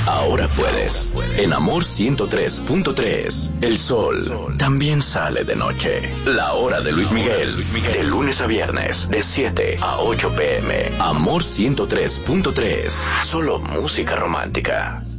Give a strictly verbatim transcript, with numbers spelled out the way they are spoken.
Ahora puedes. En Amor ciento tres punto tres, el sol también sale de noche. La hora de Luis Miguel, de lunes a viernes, de siete a ocho pm. Amor ciento tres punto tres, solo música romántica.